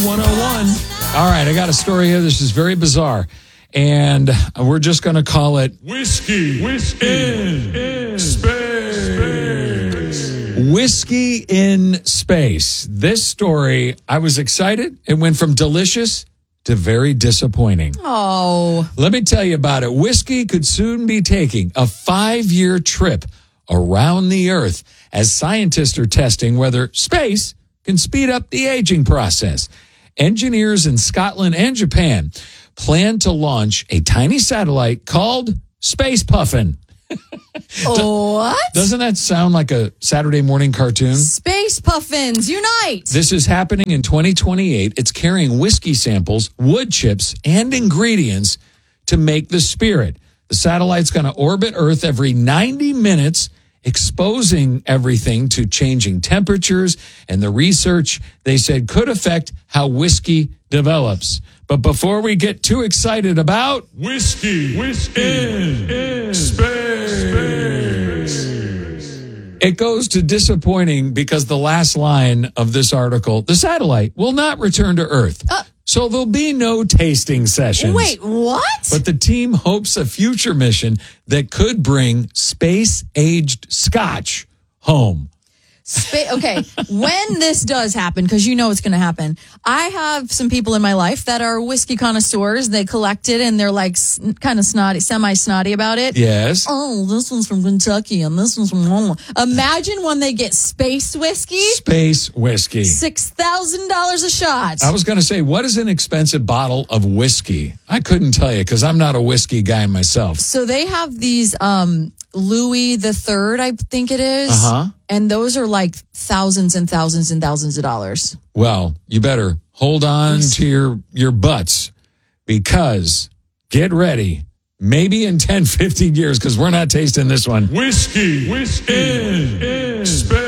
101. All right, I got a story here. This is very bizarre. And we're just going to call it Whiskey in Space. Whiskey in Space. This story, I was excited. It went from delicious to very disappointing. Oh. Let me tell you about it. Whiskey could soon be taking a 5-year trip around the Earth as scientists are testing whether space can speed up the aging process. Engineers in Scotland and Japan plan to launch a tiny satellite called Space Puffin. What? Doesn't that sound like a Saturday morning cartoon? Space Puffins, unite! This is happening in 2028. It's carrying whiskey samples, wood chips, and ingredients to make the spirit. The satellite's going to orbit Earth every 90 minutes, exposing everything to changing temperatures, and the research, they said, could affect how whiskey develops. But before we get too excited about Whiskey in Space, it goes to disappointing because the last line of this article, the satellite will not return to Earth. So there'll be no tasting sessions. Wait, what? But the team hopes a future mission that could bring space-aged scotch home. Okay, when this does happen, because you know it's going to happen, I have some people in my life that are whiskey connoisseurs. They collect it, and they're like kind of snotty, semi-snotty about it. Yes. Oh, this one's from Kentucky, and this one's from... Imagine when they get space whiskey. Space whiskey. $6,000 a shot. I was going to say, what is an expensive bottle of whiskey? I couldn't tell you because I'm not a whiskey guy myself. So they have these Louis the Third, I think it is. Uh-huh. And those are like thousands and thousands and thousands of dollars. Well, you better hold on to your butts because get ready. Maybe in 10, 15 years, because we're not tasting this one. Whiskey in Space.